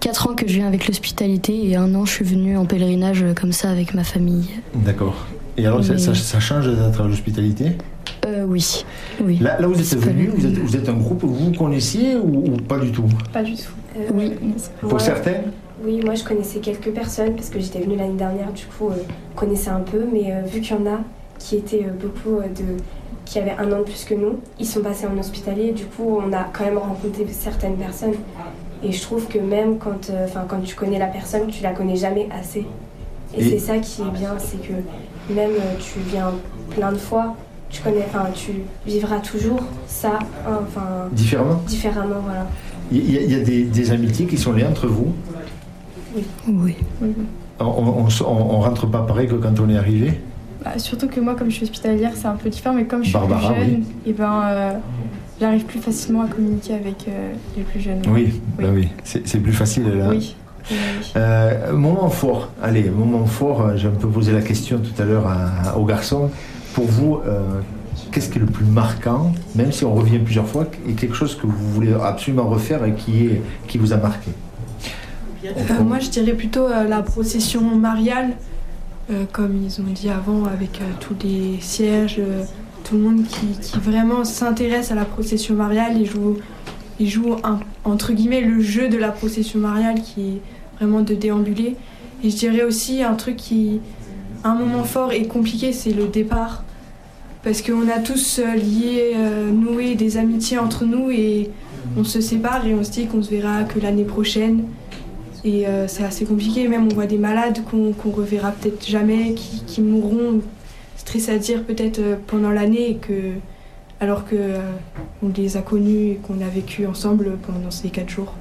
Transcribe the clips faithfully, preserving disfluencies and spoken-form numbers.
quatre ans que je viens avec l'hospitalité et un an je suis venue en pèlerinage comme ça avec ma famille. D'accord. Et alors, Mais... ça, ça change d'être à l'hospitalité ? euh, Oui. oui. Là, là, vous êtes venu, vous êtes, vous êtes un groupe que vous connaissiez ou, ou pas du tout ? Pas du tout. Euh, oui. Pour moi, certains ? Oui, moi je connaissais quelques personnes parce que j'étais venue l'année dernière, du coup, euh, connaissais un peu, mais euh, vu qu'il y en a qui étaient euh, beaucoup euh, de. qui avaient un an de plus que nous, ils sont passés en hospitalier, du coup, on a quand même rencontré certaines personnes. Et je trouve que même quand, euh, quand tu connais la personne, tu la connais jamais assez. Et, Et... c'est ça qui est bien, c'est que même euh, tu viens plein de fois, tu connais, enfin, tu vivras toujours ça, enfin, différemment. Différemment, voilà. Il y a, il y a des, des amitiés qui sont liées entre vous. Oui. Oui. oui. On, on, on, on rentre pas pareil que quand on est arrivé. Bah, surtout que moi, comme je suis hospitalière, c'est un peu différent, mais comme je suis Barbara, plus jeune, oui. et ben, euh, j'arrive plus facilement à communiquer avec euh, les plus jeunes. Oui, oui. Bah oui. C'est, c'est plus facile là. Oui. oui. Euh, moment fort, allez, moment fort, j'ai un peu posé la question tout à l'heure à, aux garçons. Pour vous, euh, qu'est-ce qui est le plus marquant, même si on revient plusieurs fois, et quelque chose que vous voulez absolument refaire et qui, est, qui vous a marqué ? euh, Moi, je dirais plutôt euh, la procession mariale. Euh, comme ils ont dit avant, avec euh, tous les cierges, euh, tout le monde qui, qui vraiment s'intéresse à la procession mariale et joue, et joue un, entre guillemets le jeu de la procession mariale qui est vraiment de déambuler. Et je dirais aussi un truc qui, un moment fort et compliqué, c'est le départ. Parce qu'on a tous euh, lié, euh, noué des amitiés entre nous et on se sépare et on se dit qu'on se verra que l'année prochaine. Et euh, c'est assez compliqué, même on voit des malades qu'on, qu'on reverra peut-être jamais, qui, qui mourront, c'est triste à dire peut-être euh, pendant l'année, et que, alors qu'on euh, les a connus et qu'on a vécu ensemble pendant ces quatre jours.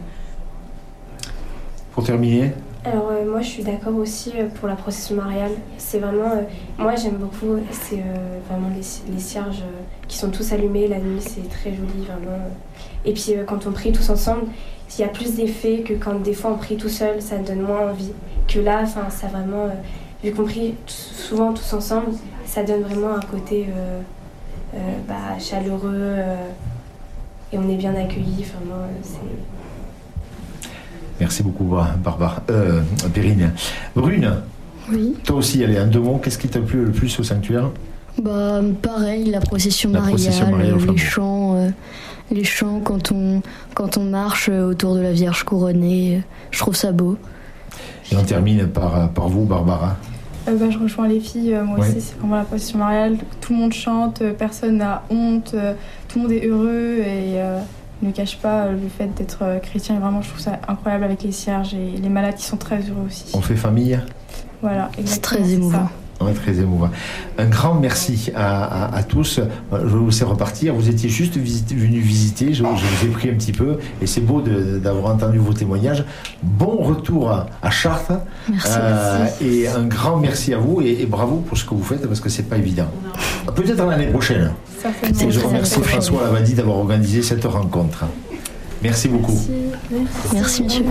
Pour terminer ? Alors euh, moi je suis d'accord aussi euh, pour la procession mariale. C'est vraiment, euh, moi j'aime beaucoup, c'est euh, vraiment les, les cierges euh, qui sont tous allumés la nuit, c'est très joli vraiment. Et puis euh, quand on prie tous ensemble, il y a plus d'effet que quand des fois on prie tout seul, ça donne moins envie. Que là, enfin ça vraiment, euh, vu qu'on prie t- souvent tous ensemble, ça donne vraiment un côté euh, euh, bah, chaleureux euh, et on est bien accueillis. Vraiment, euh, c'est... Merci beaucoup, Barbara. Euh, Perrine. Brune, oui. Toi aussi, allez, en deux mots, qu'est-ce qui t'a plu le plus au sanctuaire ? Bah, pareil, la procession la mariale, procession mariale les chants, euh, les chants quand on, quand on marche autour de la Vierge couronnée, je trouve ça beau. Et on termine par, par vous, Barbara. Euh, bah, je rejoins les filles, euh, moi ouais. aussi, c'est vraiment la procession mariale. Tout le monde chante, euh, personne n'a honte, euh, tout le monde est heureux et euh, ne cache pas euh, le fait d'être euh, chrétien. Et vraiment, je trouve ça incroyable avec les cierges et les malades qui sont très heureux aussi. On fait famille ? Voilà, exactement. C'est très émouvant. Ouais, très émouvant. Un grand merci à, à, à tous. Je vous laisse repartir. Vous étiez juste visiter, venus visiter. Je, je vous ai pris un petit peu. Et c'est beau de, d'avoir entendu vos témoignages. Bon retour à, à Chartres. Merci, euh, merci. Et un grand merci à vous. Et, et bravo pour ce que vous faites parce que c'est pas évident. Peut-être l'année prochaine. Certainement. Et je remercie François Lavadi d'avoir organisé cette rencontre. Merci beaucoup. Merci, merci, merci monsieur.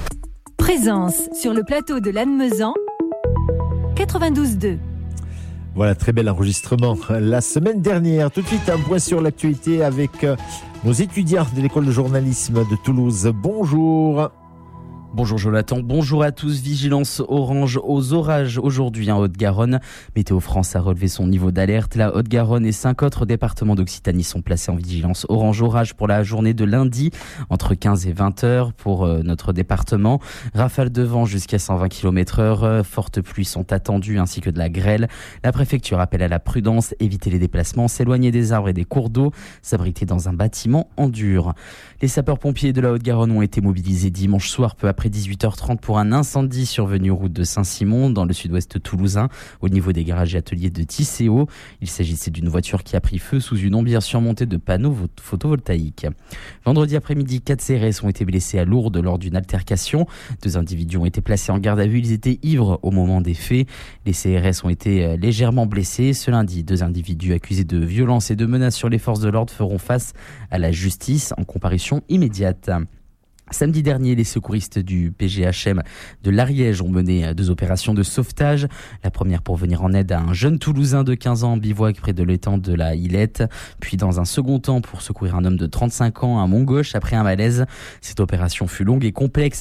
Présence sur le plateau de Lannemezan. quatre-vingt-douze deux. Voilà, très bel enregistrement la semaine dernière. Tout de suite, un point sur l'actualité avec nos étudiants de l'école de journalisme de Toulouse. Bonjour. Bonjour Jonathan, bonjour à tous. Vigilance orange aux orages aujourd'hui en Haute-Garonne. Météo France a relevé son niveau d'alerte. La Haute-Garonne et cinq autres départements d'Occitanie sont placés en vigilance orange orage pour la journée de lundi entre quinze et vingt heures pour euh, notre département. Rafales de vent jusqu'à cent vingt kilomètres heure. Fortes pluies sont attendues ainsi que de la grêle. La préfecture appelle à la prudence, éviter les déplacements, s'éloigner des arbres et des cours d'eau, s'abriter dans un bâtiment en dur. Les sapeurs-pompiers de la Haute-Garonne ont été mobilisés dimanche soir peu après dix-huit heures trente pour un incendie survenu route de Saint-Simon dans le sud-ouest toulousain au niveau des garages et ateliers de Tisséo. Il s'agissait d'une voiture qui a pris feu sous une ombière surmontée de panneaux photovoltaïques. Vendredi après-midi, quatre C R S ont été blessés à Lourdes lors d'une altercation. Deux individus ont été placés en garde à vue. Ils étaient ivres au moment des faits. Les C R S ont été légèrement blessés. Ce lundi, deux individus accusés de violence et de menaces sur les forces de l'ordre feront face à la justice en comparution immédiate. Samedi dernier, les secouristes du P G H M de l'Ariège ont mené deux opérations de sauvetage. La première pour venir en aide à un jeune Toulousain de quinze ans en bivouac près de l'étang de la Hillette. Puis dans un second temps pour secourir un homme de trente-cinq ans à Montgauche après un malaise. Cette opération fut longue et complexe